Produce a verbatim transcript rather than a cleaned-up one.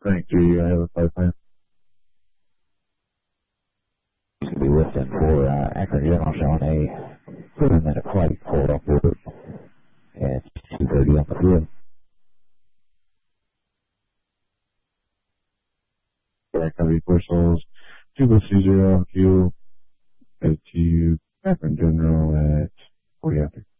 Thank you. I have a five plan. To be listed for uh, Akron General showing a thirty minute flight pulled off work at two thirty on the field. Back on the Bushels, two zero zero Q, headed to Akron General at forty after.